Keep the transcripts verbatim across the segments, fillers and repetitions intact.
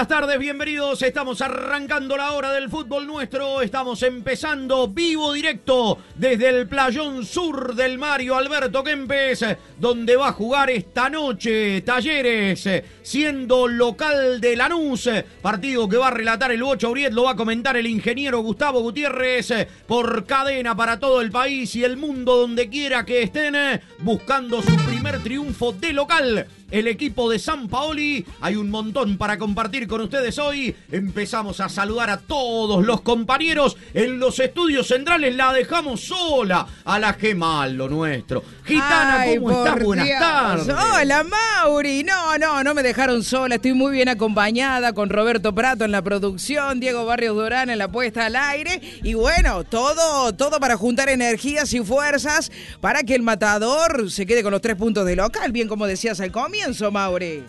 buenas tardes, bienvenidos. Estamos arrancando la hora del fútbol nuestro. Estamos empezando vivo directo desde el playón sur del Mario Alberto Kempes, donde va a jugar esta noche Talleres, siendo local de Lanús. Partido que va a relatar el Bocho Briet, lo va a comentar el ingeniero Gustavo Gutiérrez, por cadena para todo el país y el mundo, donde quiera que estén, buscando su primer triunfo de local. El equipo de San Paoli, hay un montón para compartir con ustedes hoy. Empezamos a saludar a todos los compañeros en los estudios centrales. La dejamos sola a la Gemal, lo nuestro. Gitana, Ay, ¿cómo estás? Buenas Dios. tardes. Hola, Mauri. No, no, no me dejaron sola. Estoy muy bien acompañada con Roberto Prato en la producción, Diego Barrios Durán en la puesta al aire. Y bueno, todo, todo para juntar energías y fuerzas para que el Matador se quede con los tres puntos de local, bien como decías al comienzo. Mauri.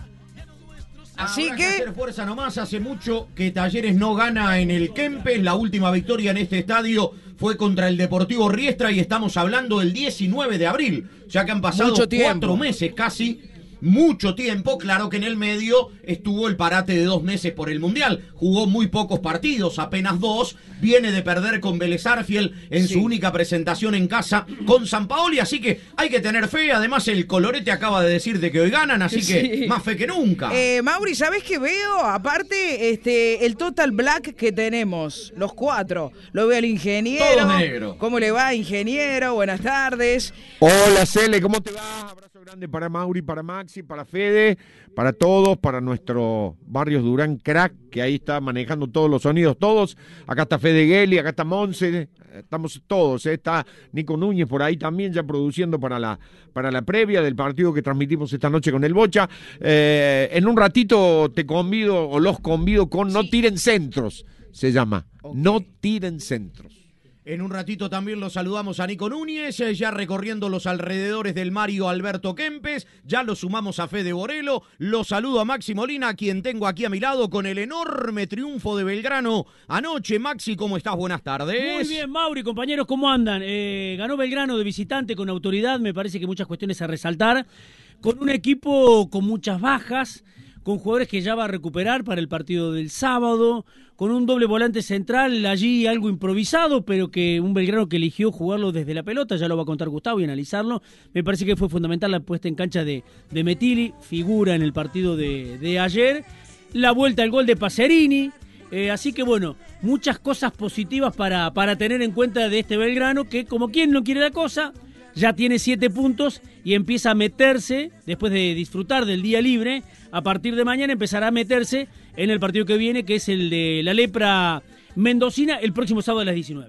Así Habrá que... que hacer fuerza nomás. Hace mucho que Talleres no gana en el Kempes. La última victoria en este estadio fue contra el Deportivo Riestra y estamos hablando del diecinueve de abril. Ya que han pasado Mucho tiempo. cuatro meses casi. Mucho tiempo, claro que en el medio estuvo el parate de dos meses por el Mundial. Jugó muy pocos partidos, apenas dos. Viene de perder con Vélez Arfiel en sí. su única presentación en casa con San Paoli. Así que hay que tener fe. Además, el Colorete acaba de decir de que hoy ganan, así sí. que más fe que nunca. Eh, Mauri, ¿sabés qué veo? Aparte, este, el Total Black que tenemos, los cuatro. Lo veo al ingeniero. Todo negro. ¿Cómo le va, ingeniero? Buenas tardes. Hola, Cele, ¿cómo te va? Abrazo grande para Mauri, para Maxi, para Fede, para todos, para nuestro Barrios Durán Crack, que ahí está manejando todos los sonidos, todos. Acá está Fede Gelli, acá está Monse, estamos todos, ¿eh? Está Nico Núñez por ahí también ya produciendo para la, para la previa del partido que transmitimos esta noche con el Bocha. Eh, en un ratito te convido, o los convido con sí. No tiren centros, se llama. Okay. No tiren centros. En un ratito también lo saludamos a Nico Núñez, ya recorriendo los alrededores del Mario Alberto Kempes. Ya lo sumamos a Fede Borelo. Lo saludo a Maxi Molina, a quien tengo aquí a mi lado con el enorme triunfo de Belgrano anoche. Maxi, ¿cómo estás? Buenas tardes. Muy bien, Mauri, compañeros, ¿cómo andan? Eh, ganó Belgrano de visitante con autoridad, me parece que muchas cuestiones a resaltar. Con un equipo con muchas bajas, con jugadores que ya va a recuperar para el partido del sábado, con un doble volante central allí algo improvisado, pero que un Belgrano que eligió jugarlo desde la pelota, ya lo va a contar Gustavo y analizarlo. Me parece que fue fundamental la puesta en cancha de, de Metilli, figura en el partido de, de ayer, la vuelta al gol de Pacerini, eh, así que bueno, muchas cosas positivas para, para tener en cuenta de este Belgrano, que como quien no quiere la cosa, ya tiene siete puntos y empieza a meterse, después de disfrutar del día libre, a partir de mañana empezará a meterse en el partido que viene, que es el de la Lepra Mendocina, el próximo sábado a las diecinueve.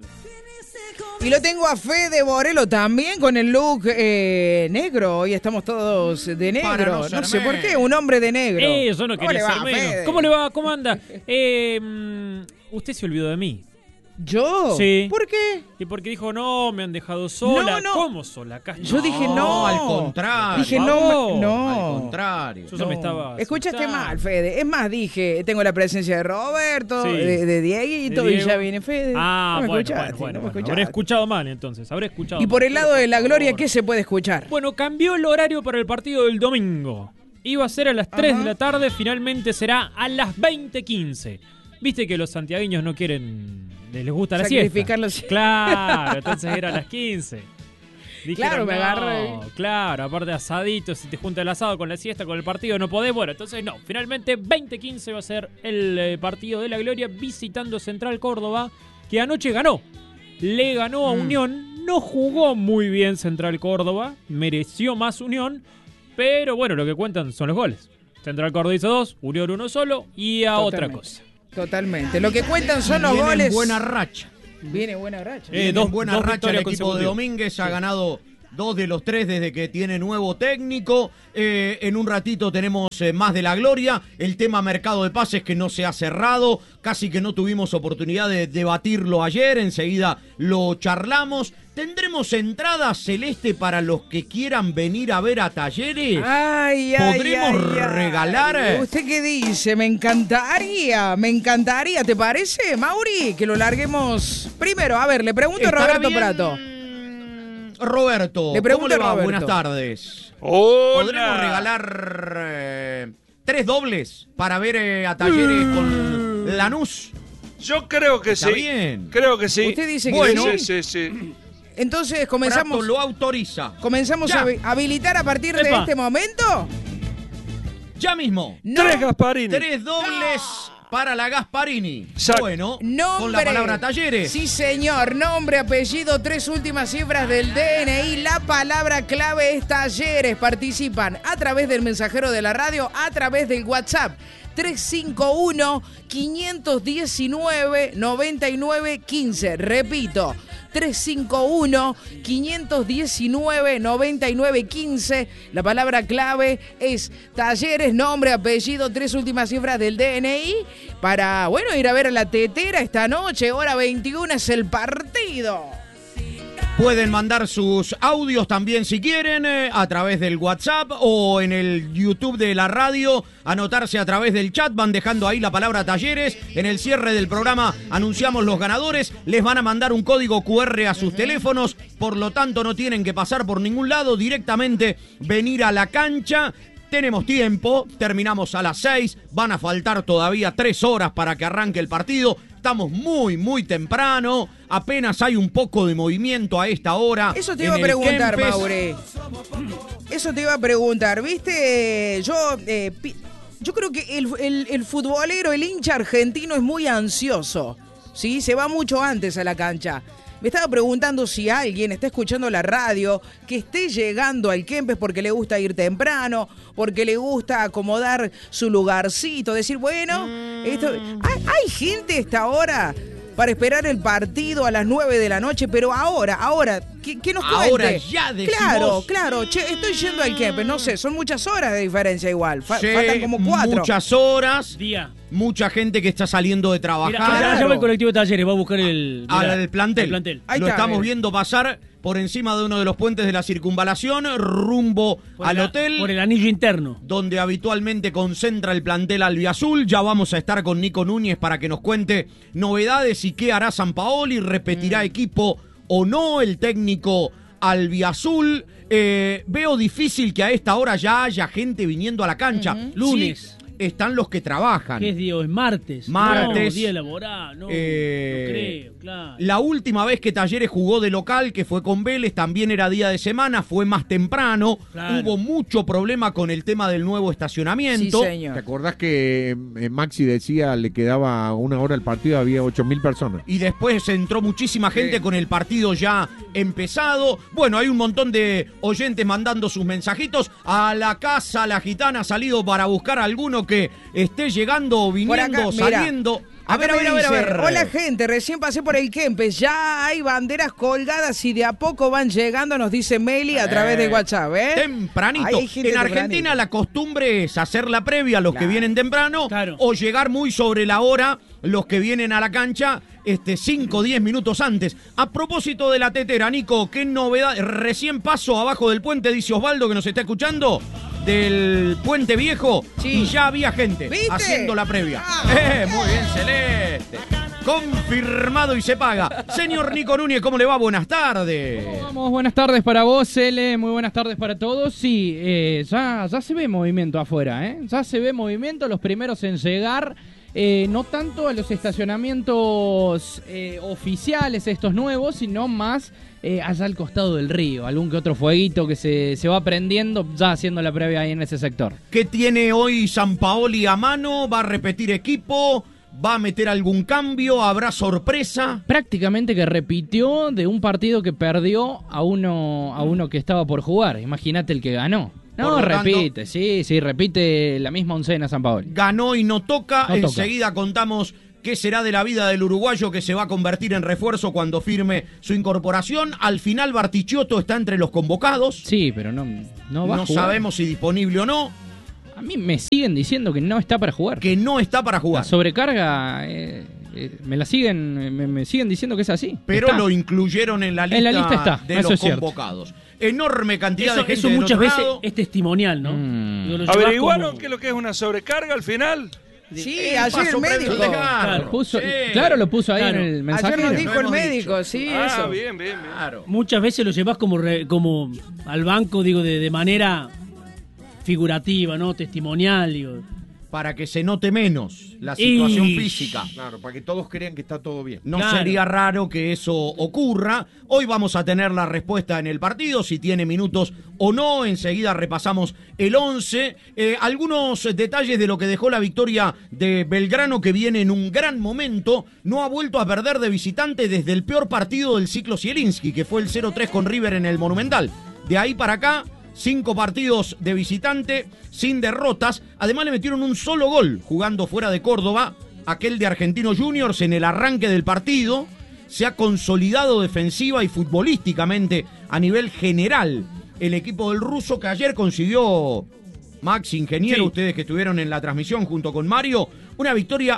Y lo tengo a Fede Borelo también con el look eh, negro. Hoy estamos todos de negro. No, no sé por qué, un hombre de negro. Eh, eso no quería ser menos. ¿Cómo le va? ¿Cómo anda? Eh, usted se olvidó de mí. ¿Yo? Sí. ¿Por qué? Y porque dijo, no, me han dejado sola. No, no. ¿Cómo sola? Acá Yo dije no. No, al contrario. Dije no, no. Al contrario. Yo no. me estaba Escuchaste asustando. mal, Fede. Es más, dije, tengo la presencia de Roberto, Sí. de, de Dieguito, De y Diego. ya viene Fede. Ah, no me bueno, escuchaste, bueno, bueno, no me bueno. escuchaste. Habré escuchado mal entonces, habré escuchado Y mal. por el lado Pero, de la por gloria, favor. ¿qué se puede escuchar? Bueno, cambió el horario para el partido del domingo. Iba a ser a las tres Ajá. de la tarde, finalmente será a las veinte quince. Viste que los santiagueños no quieren... Les gusta la siesta. Sacrificarlos. Claro, entonces era a las quince. Dijeron, Claro, me no, agarré. Claro, aparte asadito, si te junta el asado con la siesta, con el partido, no podés. Bueno, entonces no. Finalmente, veinte quince va a ser el eh, partido de la gloria visitando Central Córdoba, que anoche ganó. Le ganó a Mm. Unión. No jugó muy bien Central Córdoba. Mereció más Unión. Pero bueno, lo que cuentan son los goles. Central Córdoba hizo dos, Unión uno solo y a Totalmente. otra cosa. Totalmente. Lo que cuentan son los Viene en goles. buena racha. Viene buena racha. Eh, Viene dos- en buena dos racha el victorias equipo de consecutivas. Domínguez. Ha ganado dos de los tres desde que tiene nuevo técnico. Eh, en un ratito tenemos eh, más de la gloria. El tema mercado de pases que no se ha cerrado. Casi que no tuvimos oportunidad de debatirlo ayer. Enseguida lo charlamos. ¿Tendremos entrada celeste para los que quieran venir a ver a Talleres? Ay, ay, ¿Podremos ay, ay. regalar? ¿Usted qué dice? Me encantaría, me encantaría. ¿Te parece, Mauri? Que lo larguemos primero. A ver, le pregunto a ¿Estará Roberto bien, Prato. Roberto, Le pregunto ¿cómo le va? a Roberto. Buenas tardes. Hola. ¿Podremos regalar eh, tres dobles para ver eh, a Talleres con Lanús. Yo creo que Está sí. bien. Creo que sí. Usted dice que Bueno. Sí, sí, sí. Entonces comenzamos, Prato lo autoriza. comenzamos Ya. a habi- habilitar a partir de Epa. este momento. Ya mismo. No, Tres Gasparini. Tres dobles para la Gasparini. Exacto. Bueno, nombre. con la palabra Talleres. Sí, señor. Nombre, apellido, tres últimas cifras del D N I. La palabra clave es Talleres. Participan a través del mensajero de la radio, a través del WhatsApp. tres cinco uno, cinco uno nueve, nueve nueve uno cinco. Repito, tres cinco uno, cinco uno nueve, nueve nueve uno cinco. La palabra clave es Talleres, nombre, apellido, tres últimas cifras del D N I. Para, bueno, ir a ver a la tetera esta noche, hora veintiuna es el partido. Pueden mandar sus audios también si quieren eh, a través del WhatsApp o en el YouTube de la radio, anotarse a través del chat, van dejando ahí la palabra Talleres. En el cierre del programa anunciamos los ganadores, les van a mandar un código cu erre a sus teléfonos, por lo tanto no tienen que pasar por ningún lado, directamente venir a la cancha. Tenemos tiempo, terminamos a las seis, van a faltar todavía tres horas para que arranque el partido. Estamos muy, muy temprano, apenas hay un poco de movimiento a esta hora. Eso te en iba a el preguntar, Kempes. Maure. Eso te iba a preguntar, ¿viste? Yo, eh, pi- yo creo que el, el- el futbolero, el hincha argentino es muy ansioso, ¿sí? Se va mucho antes a la cancha. Me estaba preguntando si alguien está escuchando la radio, que esté llegando al Kempes porque le gusta ir temprano, porque le gusta acomodar su lugarcito, decir, bueno, esto... ¿Hay, hay gente a esta hora para esperar el partido a las nueve de la noche? Pero ahora, ahora, ¿qué, qué nos cuente? Ahora ya decimos. Claro, claro, che, estoy yendo al Kempes, no sé, son muchas horas de diferencia igual, fa- Sí, faltan como cuatro. muchas horas, Día. mucha gente que está saliendo de trabajar. Mira, allá- allá va el colectivo de Talleres, va a buscar el, Al mirá, plantel. el plantel. Ahí Lo está, estamos mira. viendo pasar por encima de uno de los puentes de la circunvalación, rumbo Por al la- hotel, Por el anillo interno. donde habitualmente concentra el plantel albiazul. Ya vamos a estar con Nico Núñez para que nos cuente novedades y qué hará Sampaoli. ¿Repetirá Mm. equipo o no el técnico albiazul? Eh, veo difícil que a esta hora ya haya gente viniendo a la cancha. Ujú. Lunes. Sí, están los que trabajan. ¿Qué es día hoy? Martes. Martes. No, día laboral, no. Eh, no creo, claro. La última vez que Talleres jugó de local, que fue con Vélez, también era día de semana, fue más temprano. Claro. Hubo mucho problema con el tema del nuevo Sí, estacionamiento. ¿Te señor. acordás que eh, Maxi decía le quedaba una hora al partido, había ocho mil personas? Y después entró muchísima gente Sí. con el partido ya empezado. Bueno, hay un montón de oyentes mandando sus mensajitos. A la casa la gitana ha salido para buscar a alguno que esté llegando, Por viniendo, acá, mira. saliendo. A ver, a Acá ver, a me ver, a dice, ver. hola gente, recién pasé por el Kempes, ya hay banderas colgadas y de a poco van llegando, nos dice Meli a través de WhatsApp, ¿eh? Tempranito. Ahí hay gente En Argentina tempranito. la costumbre es hacer la previa a los Claro. que vienen temprano Claro. o llegar muy sobre la hora los que vienen a la cancha este cinco o diez minutos antes. A propósito de la tetera, Nico, ¿qué novedad? Recién paso abajo del puente, dice Osvaldo que nos está escuchando, del puente viejo, Sí. y ya había gente ¿Viste? haciendo la previa. Ah. Eh, muy bien, Celeste. Confirmado y se paga. Señor Nico Núñez, ¿cómo le va? Buenas tardes. Vamos, buenas tardes para vos, Cele, muy buenas tardes para todos. Sí, eh, ya, ya se ve movimiento afuera, ¿eh? Ya se ve movimiento, los primeros en llegar, eh, no tanto a los estacionamientos eh, oficiales, estos nuevos, sino más eh, allá al costado del río. Algún que otro fueguito que se, se va prendiendo, ya haciendo la previa ahí en ese sector. ¿Qué tiene hoy Sampaoli a mano? ¿Va a repetir equipo? ¿Va a meter algún cambio? ¿Habrá sorpresa? Prácticamente que repitió de un partido que perdió a uno, a uno que estaba por jugar. Imagínate el que ganó. Por No, lo tanto- repite, sí, sí, repite la misma oncena San Paolo. Ganó y no toca. No toca. Enseguida contamos qué será de la vida del uruguayo que se va a convertir en refuerzo cuando firme su incorporación. Al final Bartichotto está entre los convocados. Sí, pero no, no va No a jugar. sabemos si disponible o no. A mí me siguen diciendo que no está para jugar. Que no está para La jugar. sobrecarga, eh, eh, me la siguen, me, me siguen diciendo que es así. Pero Está. lo incluyeron en la lista, En la lista está, de eso los es cierto. convocados. Enorme cantidad Eso, de gente eso del muchas otro veces lado. es testimonial, ¿no? Mm. Digo, lo llevás ¿Averiguaron como- qué es lo que es una sobrecarga al final? Sí, El ayer paso el previo médico. de Garro. Lo puso- Sí. Claro, lo puso ahí Claro. en el mensaje. Ayer nos Lo dijo el hemos médico, dicho. sí, Ah, eso. bien, bien, bien. Claro. Muchas veces lo llevas como, re- como al banco, digo, de, de manera figurativa, ¿no? Testimonial, digo. para que se note menos la situación Y- física. Claro, para que todos crean que está todo bien. No Claro. sería raro que eso ocurra. Hoy vamos a tener la respuesta en el partido, si tiene minutos o no. Enseguida repasamos el once. Eh, algunos detalles de lo que dejó la victoria de Belgrano, que viene en un gran momento. No ha vuelto a perder de visitante desde el peor partido del ciclo Zielinski, que fue el cero tres con River en el Monumental. De ahí para acá, cinco partidos de visitante sin derrotas. Además le metieron un solo gol jugando fuera de Córdoba, aquel de Argentinos Juniors en el arranque del partido. Se ha consolidado defensiva y futbolísticamente a nivel general el equipo del ruso, que ayer consiguió, Max, ingeniero, Sí. ustedes que estuvieron en la transmisión junto con Mario, una victoria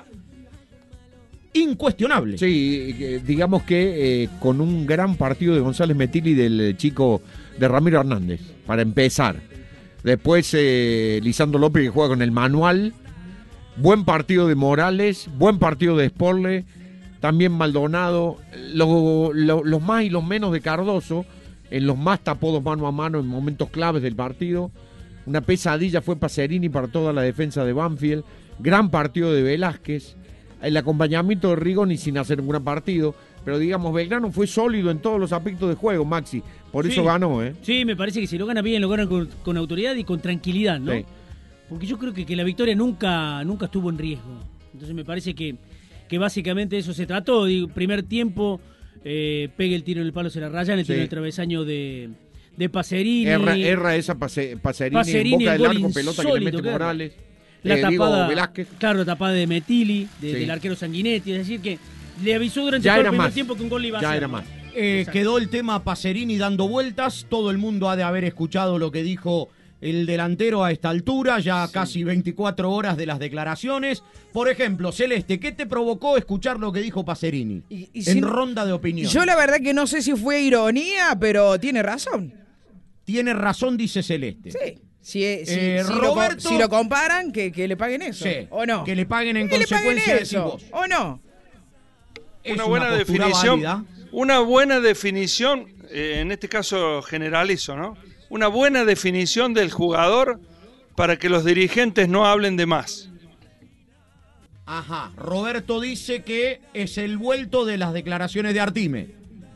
incuestionable. Sí, eh, digamos que eh, con un gran partido de González Metilli y del eh, chico de Ramiro Hernández, para empezar. Después eh, Lisandro López, que juega con el manual. Buen partido de Morales, buen partido de Sporle, también Maldonado. Lo- lo- los más y los menos de Cardoso, en los más tapados mano a mano en momentos claves del partido. Una pesadilla fue Pacerini para toda la defensa de Banfield. Gran partido de Velázquez. El acompañamiento de Rigoni sin hacer ningún partido. Pero digamos, Belgrano fue sólido en todos los aspectos de juego, Maxi. Por Sí. eso ganó, ¿eh? Sí, me parece que si lo gana bien, lo gana con, con autoridad y con tranquilidad, ¿no? Sí. Porque yo creo que, que la victoria nunca, nunca estuvo en riesgo. Entonces me parece que, que básicamente eso se trató. Digo, primer tiempo, eh, pega el tiro en el palo, se la raya en el Sí. tiro del travesaño de, de Pacerini. Erra, erra esa pase, Pacerini, Pacerini, en boca el del gol arco, pelota que le insólito mete que era. Morales. La Eh, digo, tapada, Velázquez. claro, la tapada de Metilli, de- Sí. del arquero Sanguinetti. Es decir, que le avisó durante Ya todo era el primer más. tiempo que un gol le iba a Ya hacer. era más. Eh, Exacto. quedó el tema Pacerini dando vueltas. Todo el mundo ha de haber escuchado lo que dijo el delantero a esta altura, ya casi veinticuatro horas de las declaraciones. Por ejemplo, Celeste, ¿qué te provocó escuchar lo que dijo Pacerini Y- y en si no- ronda de opinión? Yo la verdad que no sé si fue ironía, pero tiene razón. Tiene razón, dice Celeste. Sí. Si, si- Eh, si lo, co- Roberto- si lo comparan, que, que le paguen eso. Sí, ¿O no? que le paguen en Que le paguen consecuencia, decís eso. vos. ¿O no? Es Una buena postura definición. válida. Una buena definición, eh, en este caso generalizo, ¿no? Una buena definición del jugador para que los dirigentes no hablen de más. Ajá, Roberto dice que es el vuelto de las declaraciones de Artime.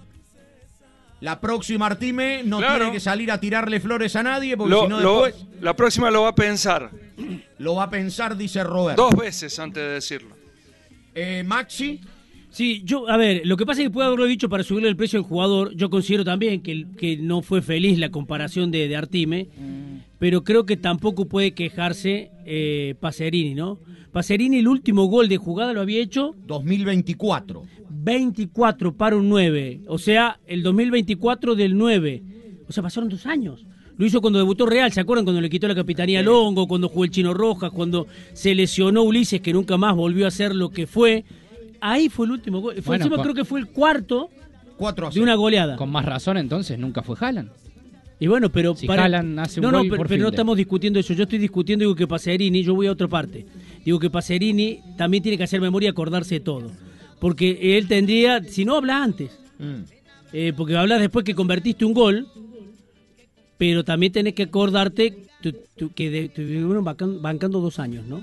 La próxima Artime no Claro. tiene que salir a tirarle flores a nadie, porque Lo- si no lo- después la próxima lo va a pensar lo va a pensar, dice Roberto. dos veces antes de decirlo. Eh, Maxi, Sí, yo, a ver, lo que pasa es que puede haberlo dicho para subirle el precio al jugador. Yo considero también que, que no fue feliz la comparación de, de Artime, pero creo que tampoco puede quejarse eh, Pacerini, ¿no? Pacerini, el último gol de jugada lo había hecho dos mil veinticuatro. veinticuatro para un nueve, o sea, el dos mil veinticuatro del nueve. O sea, pasaron dos años. Lo hizo cuando debutó Real, ¿se acuerdan? Cuando le quitó la capitanía a Longo, cuando jugó el Chino Rojas, cuando se lesionó Ulises, que nunca más volvió a ser lo que fue. Ahí fue el último gol. Fue Bueno, encima, con- creo que fue el cuarto cuatro a de cero. una goleada. Con más razón, entonces, nunca fue Haaland. Y bueno, pero Si para... Haaland hace un no, no, gol pero, por pero no fin de- estamos discutiendo eso. Yo estoy discutiendo, digo que Pacerini, yo voy a otra parte. Digo que Pacerini también tiene que hacer memoria y acordarse de todo. Porque él tendría, si no habla antes, Mm. eh, porque hablas después que convertiste un gol, pero también tenés que acordarte tu- tu- que de- estuvieron bancan- bancando dos años, ¿no?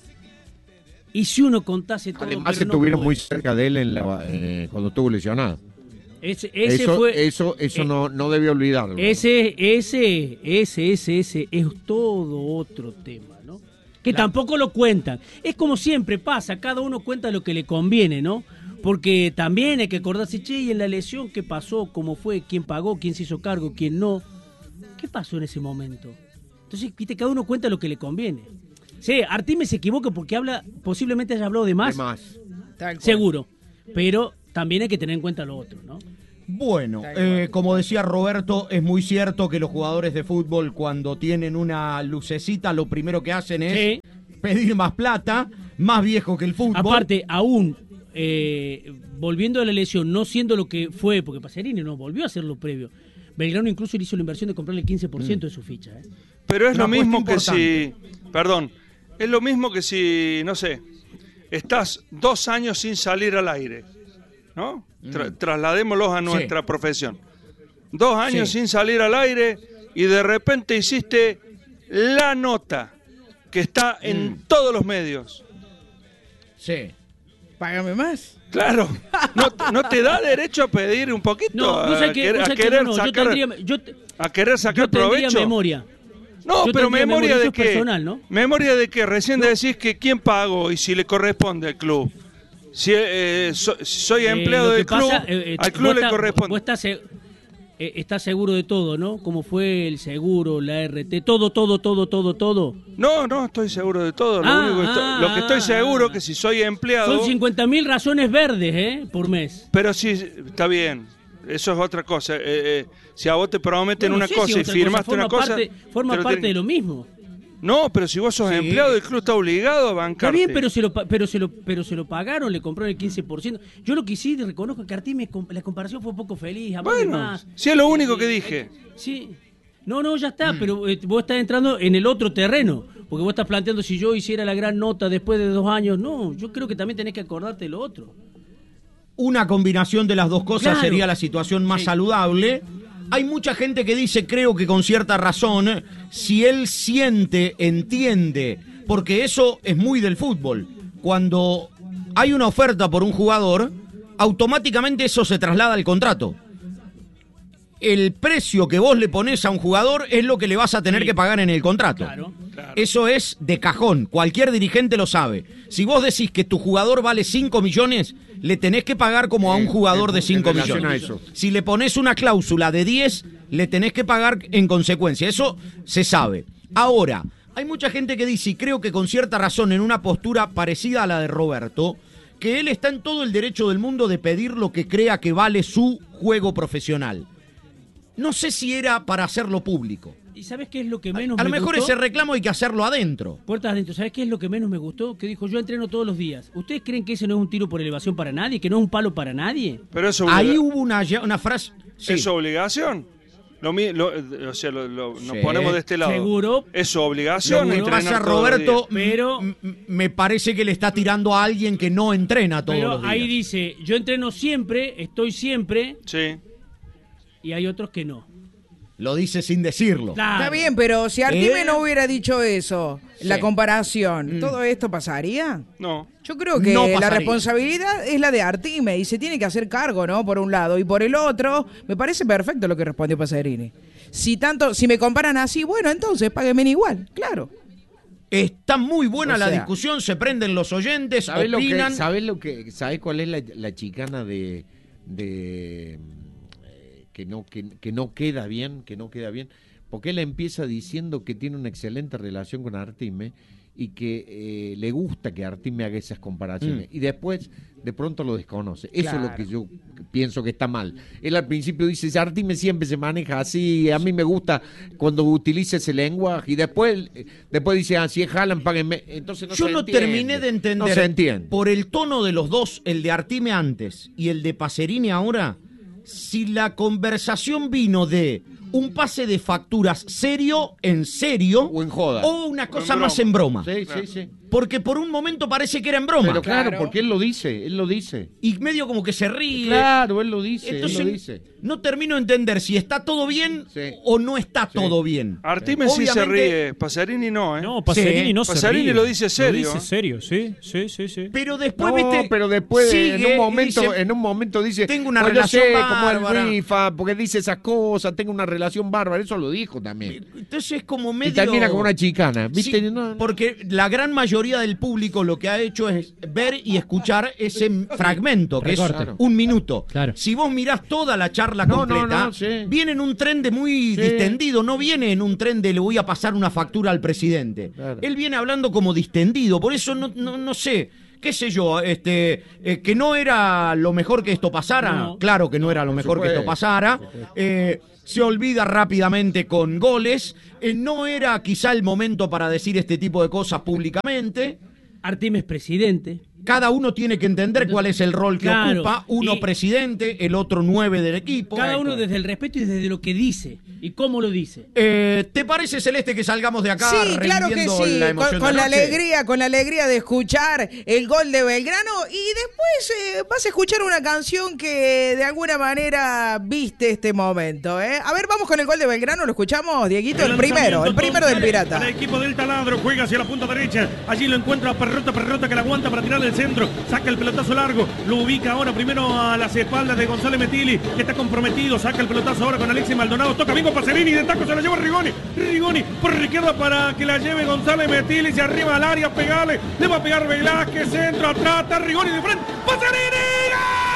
Y si uno contase todo... Además, pero se no estuvieron puede. muy cerca de él en la- eh, cuando estuvo lesionado. Ese, ese eso fue... eso, eso eh, no, no debe olvidarlo. Ese, ese, ese, ese, ese es todo otro tema, ¿no? Que tampoco lo cuentan. Es como siempre pasa, cada uno cuenta lo que le conviene, ¿no? Porque también hay que acordarse, che, y en la lesión, ¿qué pasó? ¿Cómo fue? ¿Quién pagó? ¿Quién se hizo cargo? ¿Quién no? ¿Qué pasó en ese momento? Entonces, viste, cada uno cuenta lo que le conviene. Sí, Artime se equivoca porque habla, posiblemente haya hablado de más, De más. Tal cual. seguro. Pero también hay que tener en cuenta lo otro, ¿no? Bueno, eh, como decía Roberto, es muy cierto que los jugadores de fútbol, cuando tienen una lucecita, lo primero que hacen es Sí. pedir más plata, más viejo que el fútbol. Aparte, aún eh, volviendo a la lesión, no siendo lo que fue, porque Pacerini no volvió a hacer lo previo. Belgrano incluso le hizo la inversión de comprarle el quince por ciento de su ficha. ¿eh? Pero es Una lo mismo apuesta que si, perdón, es lo mismo que si, no sé, estás dos años sin salir al aire, ¿no? Tra- trasladémoslos a nuestra profesión. Dos años Sí. sin salir al aire y de repente hiciste la nota que está en Mm. todos los medios. Sí. Págame más. Claro, no, no te da derecho a pedir un poquito, No, vos a, sabés que, querer, vos a sabés que querer no, no, yo sacar, tendría, yo, te- a querer sacar yo tendría provecho. memoria. No, Yo pero tendría memoria memoria, eso de es qué? personal, ¿no? Memoria de que recién decís que quién pagó y si le corresponde al club. Si eh, so- si soy Eh, empleado lo que del club, pasa, eh, eh, al vos club le está- corresponde. Vos estás, se- eh, estás seguro de todo, ¿no? Como fue el seguro, la R T, todo, todo, todo, todo, todo. No, no estoy seguro de todo. Lo, Ah, único que estoy, ah, lo que estoy ah, seguro ah. que si soy empleado. Son cincuenta mil razones verdes, ¿eh? Por mes. Pero sí, está bien. Eso es otra cosa. Eh, eh, si a vos te prometen Bueno, una no sé si cosa y otra firmaste forma una cosa. parte- forma te lo parte tienen- de lo mismo. No, pero si vos sos Sí. empleado, el club está obligado a Está bancarte. bien, pero se lo pa- pero se lo pero se lo pagaron, le compraron el quince por ciento. Yo lo que sí reconozco que Artime com- la comparación fue un poco feliz, amor de Bueno, más. sí es lo único Eh, que eh, dije. Sí. No, no, ya está, pero eh, vos estás entrando en el otro terreno, porque vos estás planteando si yo hiciera la gran nota después de dos años. No, yo creo que también tenés que acordarte de lo otro. Una combinación de las dos cosas Claro. sería la situación más Sí. saludable. Hay mucha gente que dice, creo que con cierta razón, si él siente, entiende, porque eso es muy del fútbol. Cuando hay una oferta por un jugador, automáticamente eso se traslada al contrato. El precio que vos le pones a un jugador es lo que le vas a tener Sí. que pagar en el contrato. Claro. Eso es de cajón, cualquier dirigente lo sabe. Si vos decís que tu jugador vale cinco millones, le tenés que pagar como a un Eh, jugador en- de en cinco relación millones. a eso. Si le pones una cláusula de diez, le tenés que pagar en consecuencia. Eso se sabe. Ahora, hay mucha gente que dice, y creo que con cierta razón, en una postura parecida a la de Roberto, que él está en todo el derecho del mundo de pedir lo que crea que vale su juego profesional. No sé si era para hacerlo público. ¿Y sabes qué es lo que menos A lo me mejor gustó? ese reclamo hay que hacerlo adentro. Puertas adentro. ¿Sabes qué es lo que menos me gustó? Que dijo, yo entreno todos los días. ¿Ustedes creen que ese no es un tiro por elevación para nadie? ¿Que no es un palo para nadie? Pero eso Ahí hubo una, una frase. Sí. ¿Es su obligación? Lo, mi- lo- o sea, lo- lo- nos Sí. ponemos de este lado. Seguro. Es su Lo obligación. que entrenar pasa, todos los Roberto, días. Pero- m- m- me parece que le está tirando a alguien que no entrena todos Pero los días. ahí dice, yo entreno siempre, estoy siempre, Sí. y hay otros que no. Lo dice sin decirlo. Claro. Está bien, pero si Artime Eh. no hubiera dicho eso, la Sí. comparación, Mm. ¿todo esto pasaría? No. Yo creo que No la pasaría. responsabilidad es la de Artime y se tiene que hacer cargo, ¿no? Por un lado. Y por el otro, me parece perfecto lo que respondió Pasarini. Si tanto, si me comparan así, bueno, entonces páguenme igual, claro. Está muy buena O la sea, discusión, se prenden los oyentes, ¿Sabés lo que, opinan. ¿sabés lo que, ¿sabés cuál es la, la chicana de, de eh, que no que, que no queda bien, que no queda bien? Porque él empieza diciendo que tiene una excelente relación con Artime y que eh, le gusta que Artime haga esas comparaciones. Mm. Y después, de pronto lo desconoce. Eso Claro. es lo que yo pienso que está mal. Él al principio dice, Artime siempre se maneja así, a mí me gusta cuando utiliza ese lenguaje. Y después, eh, después dice, ah, si es Haaland, páguenme. Entonces no Yo se no entiende. terminé de entender. No se entiende. Por el tono de los dos, el de Artime antes y el de Pacerini ahora, si la conversación vino de un pase de facturas serio, en serio, O en joda. o una cosa en más broma. en broma. Sí, sí, sí. Porque por un momento parece que era en broma. Pero claro, Claro. porque él lo dice, él lo dice. Y medio como que se ríe. Claro, él lo dice, Entonces, él lo dice. no termino de entender si está todo bien Sí. o no está Sí. todo bien. Artime sí se Obviamente- ríe, Pasarini no, ¿eh? No, Pasarini Sí. no se Pasarini ríe. lo dice serio, Lo dice ¿eh? serio, sí, sí, sí, sí. Pero después, No, viste. pero después sigue en un y momento, dice, en un momento dice, tengo una "Pues relación yo sé cómo es bárbara". Rifa, porque dice esas cosas, tengo una relación bárbara, eso lo dijo también. Entonces es como medio. Y termina como una chicana, ¿viste? Sí, No, no. porque la gran mayoría del público lo que ha hecho es ver y escuchar ese fragmento, que Recorte. es un minuto. Claro. Si vos mirás toda la charla No, no, completa, no, sí. viene en un tren de muy Sí. distendido, no viene en un tren de le voy a pasar una factura al presidente. Claro. Él viene hablando como distendido, por eso no, no, no sé. ¿Qué sé yo? Este, eh, que no era lo mejor que esto pasara. No. Claro que no era lo Por mejor que esto supuesto. pasara. Eh, se olvida rápidamente con goles. Eh, no era quizá el momento para decir este tipo de cosas públicamente. Artime es presidente. cada uno tiene que entender cuál es el rol que Claro, ocupa, uno y- presidente, el otro nueve del equipo. Cada uno desde el respeto y desde lo que dice y cómo lo dice. Eh, ¿Te parece, Celeste, que salgamos de acá Sí, claro que reviviendo sí, la con, emoción con de la anoche? alegría, con la alegría de escuchar el gol de Belgrano y después eh, vas a escuchar una canción que de alguna manera viste este momento, ¿eh? A ver, vamos con el gol de Belgrano, lo escuchamos, Dieguito, el, primero, el primero del Pirata. Para el equipo del taladro, juega hacia la punta derecha. Allí lo encuentra Perrota, Perrota que la aguanta para tirar del centro. Saca el pelotazo largo. Lo ubica ahora primero a las espaldas de González Metilli, que está comprometido. Saca el pelotazo ahora con Alexis Maldonado. Toca Bingo Pacerini, de taco se la lleva Rigoni. Rigoni por izquierda para que la lleve González Metilli. Se arriba al área, pegale. Le va a pegar Velázquez, centro, atrás, está Rigoni de frente. ¡Pacerini! ¡Gol!